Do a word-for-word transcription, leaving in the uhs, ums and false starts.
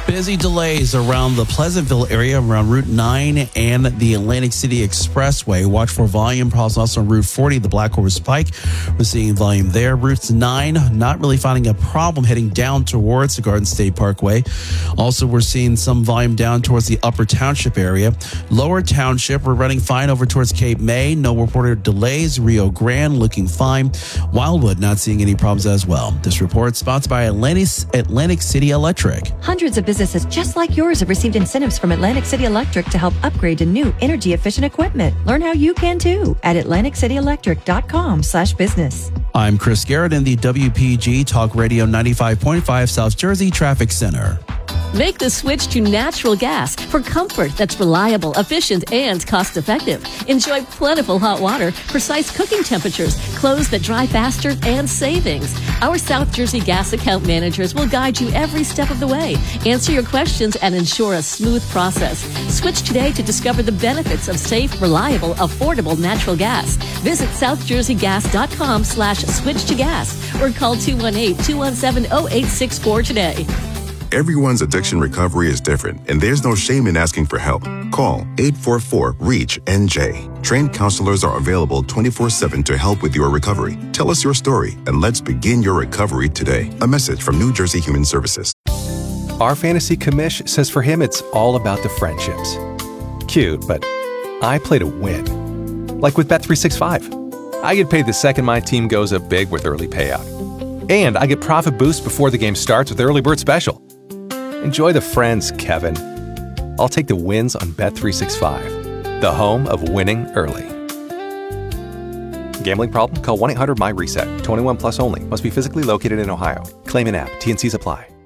Busy delays around the Pleasantville area around Route nine and the Atlantic City Expressway. Watch for volume problems also on Route forty, the Black Horse Pike. We're seeing volume there. Route nine, not really finding a problem heading down towards the Garden State Parkway. Also, we're seeing some volume down towards the Upper Township area. Lower Township, we're running fine over towards Cape May. No reported delays. Rio Grande looking fine. Wildwood not seeing any problems as well. This report sponsored by Atlantic, Atlantic City Electric. Hundreds of businesses just like yours have received incentives from Atlantic City Electric to help upgrade to new energy-efficient equipment. Learn how you can too at atlantic city electric dot com slash business. I'm Chris Garrett in the W P G Talk Radio ninety-five point five South Jersey Traffic Center. Make the switch to natural gas for comfort that's reliable, efficient, and cost-effective. Enjoy plentiful hot water, precise cooking temperatures, clothes that dry faster, and savings. Our South Jersey gas account managers will guide you every step of the way, answer your questions, and ensure a smooth process. Switch today to discover the benefits of safe, reliable, affordable natural gas. Visit south jersey gas dot com slash switch to gas or call two one eight, two one seven, zero eight six four today. Everyone's addiction recovery is different, and there's no shame in asking for help. Call eight four four, REACH N J. Trained counselors are available twenty-four seven to help with your recovery. Tell us your story, and let's begin your recovery today. A message from New Jersey Human Services. Our fantasy commish says for him it's all about the friendships. Cute, but I play to win. Like with Bet three sixty-five. I get paid the second my team goes up big with early payout. And I get profit boost before the game starts with Early Bird Special. Enjoy the friends, Kevin. I'll take the wins on Bet three sixty-five, the home of winning early. Gambling problem? Call one eight hundred M Y RESET. twenty-one plus only. Must be physically located in Ohio. Claim in app. T and Cs apply.